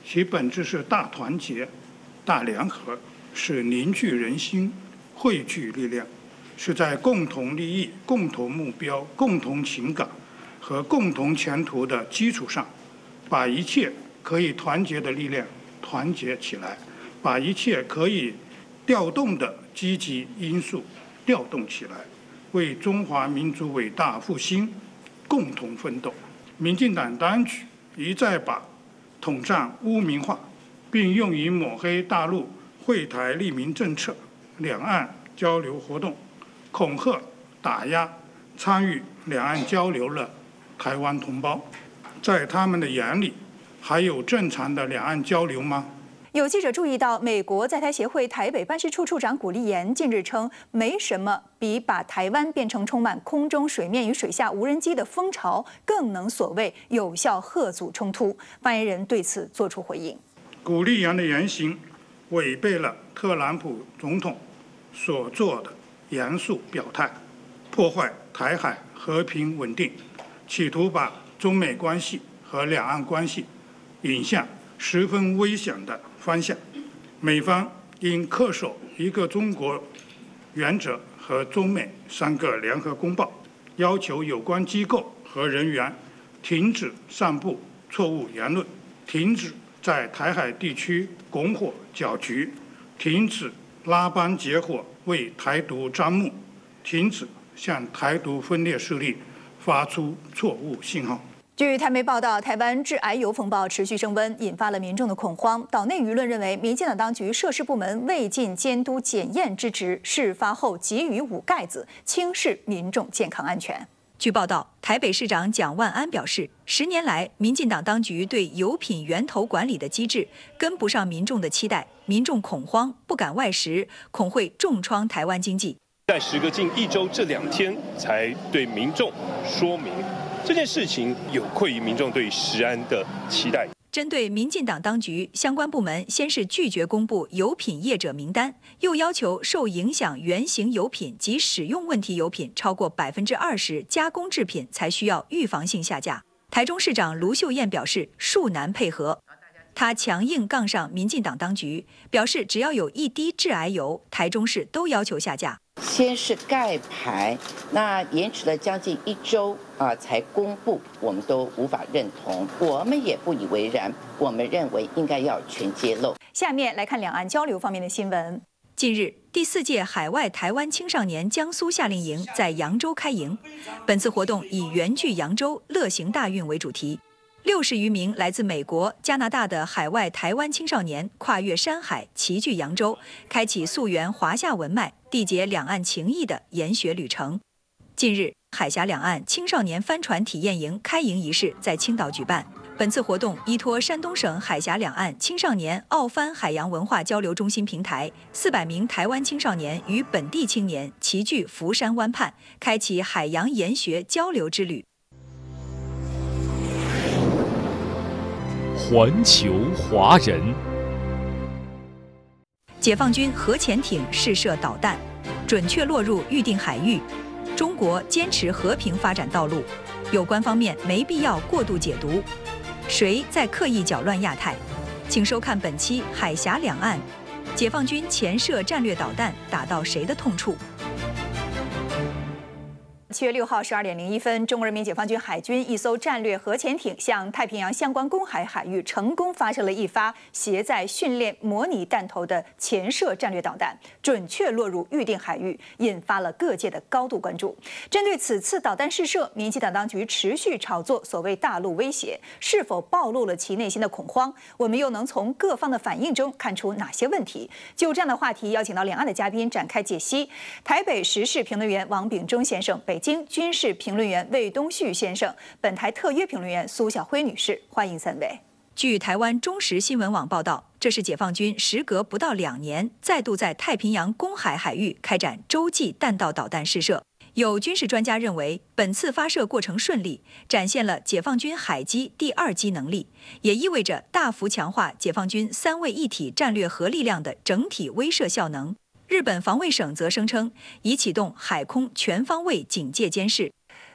其本质是大团结、大联合，是凝聚人心、汇聚力量，是在共同利益、共同目标、共同情感和共同前途的基础上，把一切可以团结的力量团结起来，把一切可以调动的积极因素调动起来，为中华民族伟大复兴共同奋斗。民进党当局一再把统战污名化，并用于抹黑大陆惠台利民政策、两岸交流活动，恐吓、打压参与两岸交流的台湾同胞。在他们的眼里，还有正常的两岸交流吗？ 有记者注意到，美国在台协会台北办事处处长古立言近日称，没什么比把台湾变成充满空中、水面与水下无人机的风潮，更能所谓有效嚇阻冲突。发言人对此作出回应。 古立言的言行违背了特朗普总统所做的严肃表态，破坏台海和平稳定，企图把中美关系和两岸关系引向十分危险的方向。美方应恪守一个中国原则和中美3个联合公报，要求有关机构和人员停止散布错误言论，停止在台海地区拱火搅局，停止拉帮结伙为台独张目，停止向台独分裂势力发出错误信号。 据台媒报道，台湾致癌油风暴持续升温，引发了民众的恐慌。岛内舆论认为，民进党当局涉事部门未尽监督检验之职，事发后给予捂盖子，轻视民众健康安全。据报道，台北市长蒋万安表示，10年来，民进党当局对油品源头管理的机制跟不上民众的期待，民众恐慌，不敢外食，恐会重创台湾经济。 在时隔近1周这2天，才对民众说明这件事情有愧于民众对食安的期待。 针对民进党当局，相关部门先是拒绝公布油品业者名单，又要求受影响原型油品及使用问题油品超过20%加工制品才需要预防性下架。台中市长卢秀燕表示，恕难配合。他强硬杠上民进党当局，表示只要有1滴致癌油，台中市都要求下架。 先是盖牌，那延迟了将近1周才公布，我们都无法认同，我们也不以为然，我们认为应该要全揭露。 下面来看两岸交流方面的新闻。近日，第4届海外台湾青少年江苏夏令营在扬州开营，本次活动以圆聚扬州，乐行大运为主题。60余名来自美国、加拿大的海外台湾青少年跨越山海，齐聚扬州，开启溯源华夏文脉、缔结两岸情谊的研学旅程。近日，海峡两岸青少年帆船体验营开营仪式在青岛举办。本次活动依托山东省海峡两岸青少年澳帆海洋文化交流中心平台，400名台湾青少年与本地青年齐聚福山湾畔，开启海洋研学交流之旅。 环球华人， 解放军核潜艇试射导弹，准确落入预定海域。中国坚持和平发展道路，有关方面没必要过度解读。谁在刻意搅乱亚太？请收看本期《海峡两岸》，解放军潜射战略导弹打到谁的痛处？7月6号12点01分，中国人民解放军海军一艘战略核潜艇向太平洋相关公海海域成功发射了一发携载训练模拟弹头的潜射战略导弹，准确落入预定海域，引发了各界的高度关注。针对此次导弹试射，民进党当局持续炒作所谓大陆威胁，是否暴露了其内心的恐慌？我们又能从各方的反应中看出哪些问题？就这样的话题，邀请到两岸的嘉宾展开解析。台北时事评论员王炳忠先生，北京军事评论员魏东旭先生，本台特约评论员苏晓辉女士，欢迎3位。据台湾中时新闻网报道，这是解放军时隔不到2年，再度在太平洋公海海域开展洲际弹道导弹试射。有军事专家认为，本次发射过程顺利，展现了解放军海基第2机能力，也意味着大幅强化解放军3位一体战略核力量的整体威慑效能。日本防卫省则声称，已启动海空全方位警戒监视。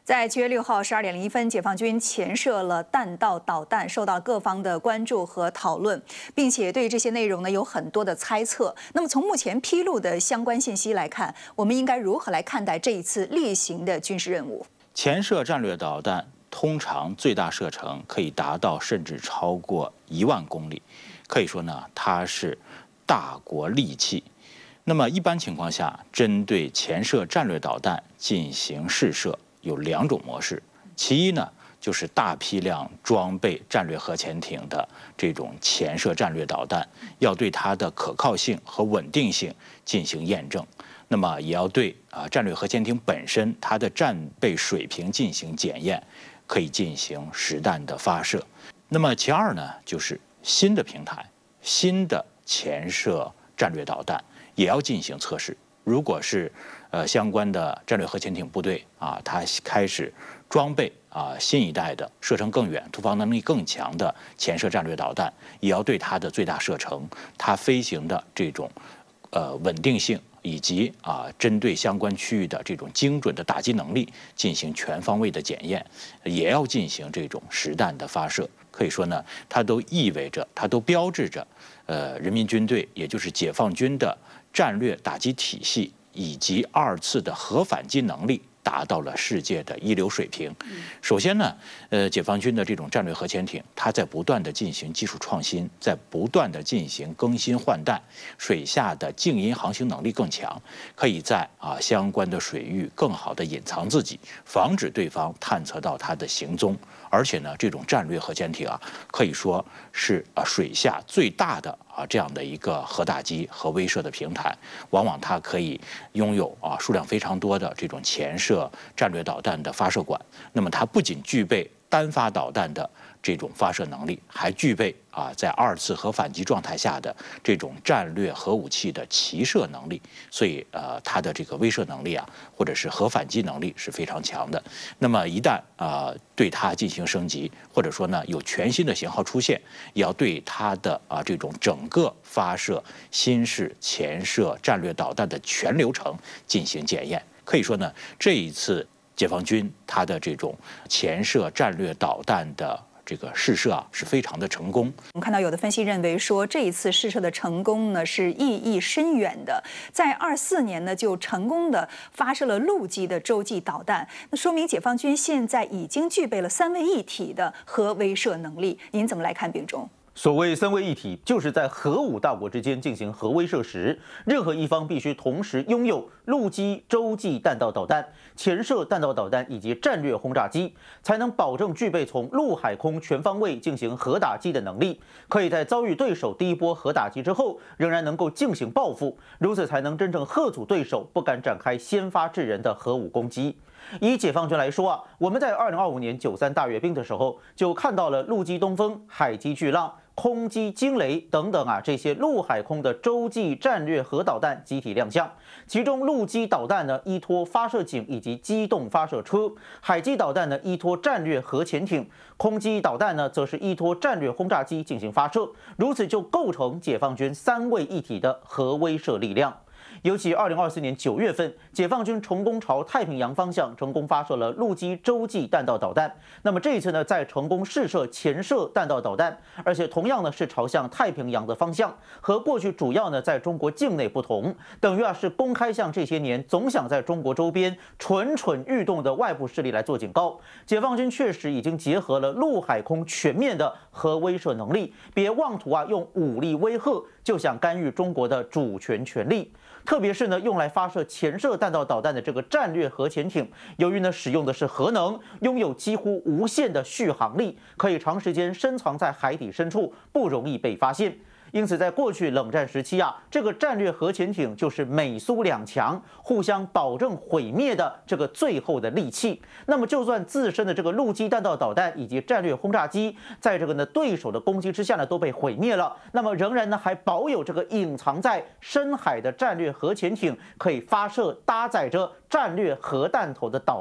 在7月6号12点01分，解放军潜射了弹道导弹，受到各方的关注和讨论，并且对这些内容呢有很多的猜测。那么从目前披露的相关信息来看，我们应该如何来看待这一次例行的军事任务？ 潜射战略导弹通常最大射程可以达到甚至超过1万公里，可以说呢，它是大国利器。那么一般情况下，针对潜射战略导弹进行试射有2种模式，其一呢，就是大批量装备战略核潜艇的这种潜射战略导弹，要对它的可靠性和稳定性进行验证。那么也要对战略核潜艇本身它的战备水平进行检验，可以进行实弹的发射。那么其二呢，就是新的平台、新的潜射战略导弹也要进行测试。如果是相关的战略核潜艇部队它开始装备新一代的射程更远、突防能力更强的潜射战略导弹，也要对它的最大射程、它飞行的这种稳定性，以及针对相关区域的这种精准的打击能力进行全方位的检验，也要进行这种实弹的发射。可以说呢，它都意味着，它都标志着，人民军队也就是解放军的战略打击体系以及2次的核反击能力达到了世界的一流水平。首先呢，解放军的这种战略核潜艇，它在不断的进行技术创新，在不断的进行更新换代，水下的静音航行能力更强，可以在相关的水域更好的隐藏自己，防止对方探测到它的行踪。而且呢，这种战略核潜艇可以说是水下最大的这样的一个核打击和威慑的平台。往往它可以拥有数量非常多的这种潜射战略导弹的发射管。那么它不仅具备单发导弹的这种发射能力，还具备在2次核反击状态下的这种战略核武器的齐射能力。所以它的这个威慑能力或者是核反击能力是非常强的。那么一旦对它进行升级，或者说呢有全新的型号出现，也要对它的这种整个发射新式潜射战略导弹的全流程进行检验。可以说呢，这一次解放军它的这种潜射战略导弹的这个试射是非常的成功。 我们看到有的分析认为说，这一次试射的成功呢是意义深远的，在24年呢就成功的发射了陆基的洲际导弹，那说明解放军现在已经具备了3位一体的核威慑能力。您怎么来看，秉忠？ 所谓3位一体，就是在核武大国之间进行核威慑时，任何一方必须同时拥有陆基洲际弹道导弹、潜射弹道导弹以及战略轰炸机，才能保证具备从陆海空全方位进行核打击的能力，可以在遭遇对手第一波核打击之后，仍然能够进行报复，如此才能真正吓阻对手不敢展开先发制人的核武攻击。以解放军来说我们在2025年93大阅兵的时候，就看到了陆基东风、海基巨浪、空基惊雷等等这些陆海空的洲际战略核导弹集体亮相。其中陆基导弹呢依托发射井以及机动发射车，海基导弹呢依托战略核潜艇，空基导弹呢则是依托战略轰炸机进行发射，如此就构成解放军3位一体的核威慑力量。尤其2024年9月份，解放军成功朝太平洋方向成功发射了陆基洲际弹道导弹。那么这一次呢，在成功试射潜射弹道导弹，而且同样呢是朝向太平洋的方向，和过去主要呢在中国境内不同，等于是公开向这些年总想在中国周边蠢蠢欲动的外部势力来做警告。解放军确实已经结合了陆海空全面的核威慑能力，别妄图用武力威吓就想干预中国的主权权利。特别是呢，用来发射潜射弹道导弹的这个战略核潜艇，由于呢使用的是核能，拥有几乎无限的续航力，可以长时间深藏在海底深处，不容易被发现。因此，在过去冷战时期这个战略核潜艇就是美苏2强互相保证毁灭的这个最后的利器。那么，就算自身的这个陆基弹道导弹以及战略轰炸机在这个对手的攻击之下都被毁灭了，那么仍然呢还保有这个隐藏在深海的战略核潜艇，可以发射搭载着战略核弹头的导弹，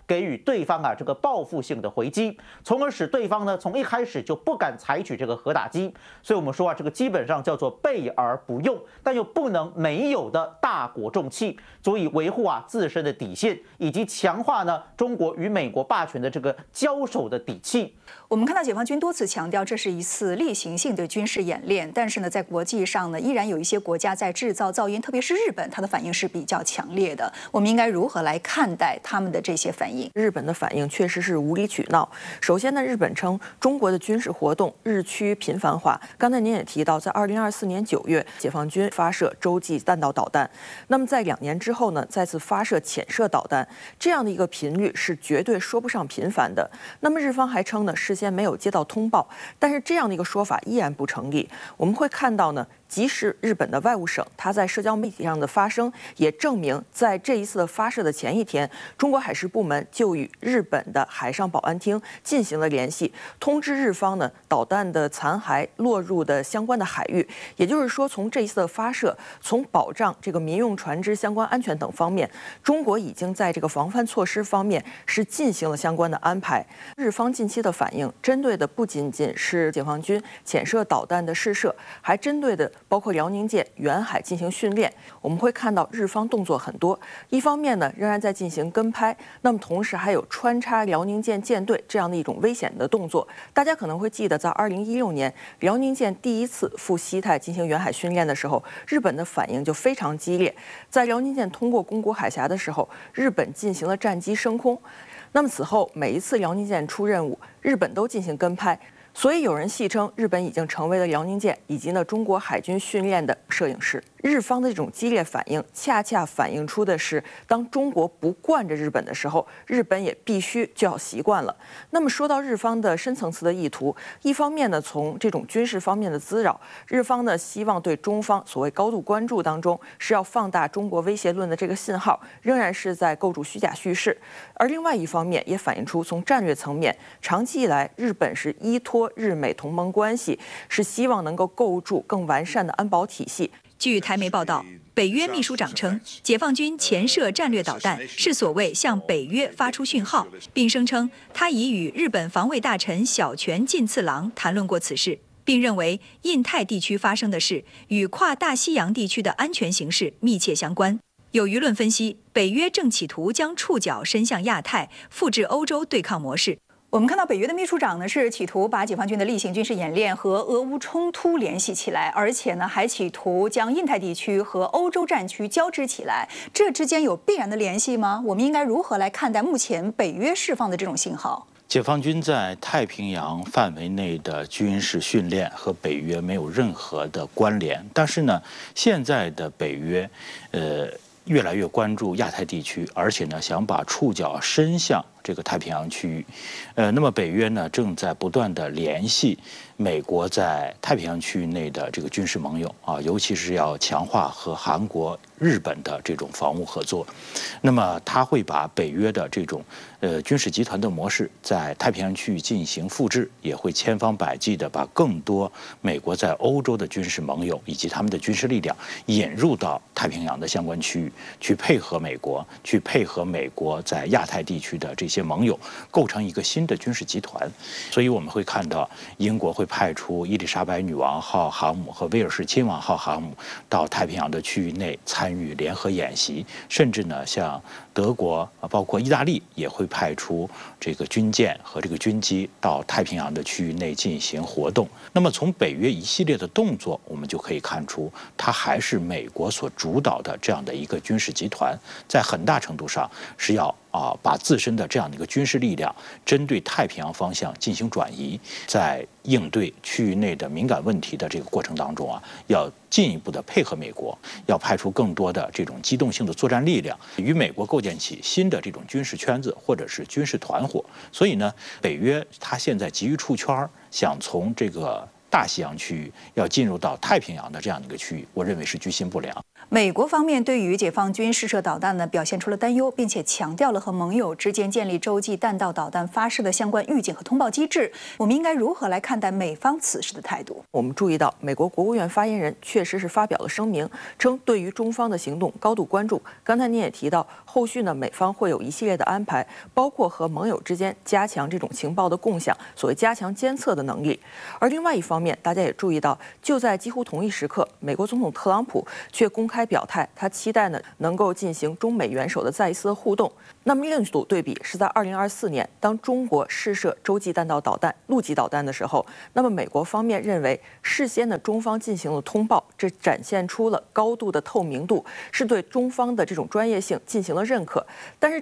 给予对方这个报复性的回击，从而使对方呢从一开始就不敢采取这个核打击。所以我们说这个基本上叫做备而不用，但又不能没有的大国重器，足以维护自身的底线，以及强化呢中国与美国霸权的这个交手的底气。 我们看到解放军多次强调，这是一次例行性的军事演练，但是呢，在国际上呢，依然有一些国家在制造噪音，特别是日本，它的反应是比较强烈的。我们应该如何来看待他们的这些反应？ 日本的反应确实是无理取闹。首先呢，日本称中国的军事活动日趋频繁化。刚才您也提到，在2024年9月，解放军发射洲际弹道导弹，那么在2年之后呢，再次发射潜射导弹，这样的一个频率是绝对说不上频繁的。那么日方还称呢，事先没有接到通报，但是这样的一个说法依然不成立。我们会看到呢，即使日本的外务省它在社交媒体上的发声，也证明在这一次的发射的前一天，中国海事部门就与日本的海上保安厅进行了联系，通知日方呢导弹的残骸落入的相关的海域。也就是说，从这一次的发射，从保障这个民用船只相关安全等方面，中国已经在这个防范措施方面是进行了相关的安排。日方近期的反应，针对的不仅仅是解放军潜射导弹的试射，还针对的包括辽宁舰远海进行训练。我们会看到日方动作很多，一方面呢仍然在进行跟拍，那么同时还有穿插辽宁舰舰队这样的一种危险的动作。大家可能会记得，在2016年辽宁舰第一次赴西太进行远海训练的时候，日本的反应就非常激烈。在辽宁舰通过宫古海峡的时候，日本进行了战机升空。那么此后每一次辽宁舰出任务，日本都进行跟拍。所以有人戏称，日本已经成为了辽宁舰以及呢中国海军训练的摄影师。日方的这种激烈反应，恰恰反映出的是，当中国不惯着日本的时候，日本也必须就要习惯了。那么说到日方的深层次的意图，一方面呢，从这种军事方面的滋扰，日方呢希望对中方所谓高度关注当中是要放大中国威胁论的这个信号，仍然是在构筑虚假叙事。而另外一方面也反映出，从战略层面，长期以来日本是依托日美同盟关系，是希望能够构筑更完善的安保体系。 据台媒报道，北约秘书长称，解放军潜射战略导弹是所谓向北约发出讯号，并声称他已与日本防卫大臣小泉进次郎谈论过此事，并认为印太地区发生的事与跨大西洋地区的安全形势密切相关。有舆论分析，北约正企图将触角伸向亚太，复制欧洲对抗模式。我们看到北约的秘书长呢是企图把解放军的例行军事演练和俄乌冲突联系起来，而且呢还企图将印太地区和欧洲战区交织起来，这之间有必然的联系吗？我们应该如何来看待目前北约释放的这种信号？ 解放军在太平洋范围内的军事训练和北约没有任何的关联，但是呢，现在的北约，越来越关注亚太地区，而且呢，想把触角伸向这个太平洋区域。那么北约呢，正在不断的联系美国在太平洋区域内的这个军事盟友啊，尤其是要强化和韩国、日本的这种防务合作。那么他会把北约的这种军事集团的模式在太平洋区域进行复制，也会千方百计的把更多美国在欧洲的军事盟友以及他们的军事力量引入到太平洋的相关区域，去配合美国，去配合美国在亚太地区的这些盟友，构成一个新的军事集团。所以我们会看到，英国会派出伊丽莎白女王号航母和威尔士亲王号航母到太平洋的区域内参与联合演习，甚至呢，像德国包括意大利也会派出这个军舰和这个军机到太平洋的区域内进行活动。那么从北约一系列的动作，我们就可以看出，它还是美国所主导的这样的一个军事集团，在很大程度上是要把自身的这样的一个军事力量针对太平洋方向进行转移，在应对区域内的敏感问题的这个过程当中要进一步的配合美国，要派出更多的这种机动性的作战力量，与美国构建起新的这种军事圈子或者是军事团伙。所以呢，北约它现在急于出圈，想从这个大西洋区域，要进入到太平洋的这样的一个区域，我认为是居心不良。 美国方面对于解放军试射导弹呢，表现出了担忧，并且强调了和盟友之间建立洲际弹道导弹发射的相关预警和通报机制。我们应该如何来看待美方此时的态度？ 我们注意到，美国国务院发言人确实是发表了声明，称对于中方的行动高度关注。刚才您也提到，后续呢，美方会有一系列的安排，包括和盟友之间加强这种情报的共享，所谓加强监测的能力。而另外一方面，大家也注意到，就在几乎同一时刻，美国总统特朗普却公开表态，他期待呢能够进行中美元首的再一次的互动。那么另一组对比是在2024年，当中国试射洲际弹道导弹、陆基导弹的时候，那么美国方面认为事先的中方进行了通报，这展现出了高度的透明度，是对中方的这种专业性进行了认可。但是